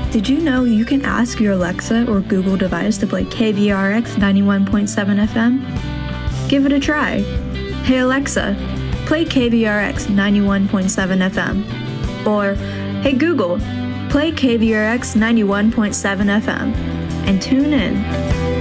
Did you know you can ask your Alexa or Google device to play KVRX 91.7 FM? Give it a try. Hey Alexa, play KVRX 91.7 FM. Or, hey Google, play KVRX 91.7 FM. And tune in.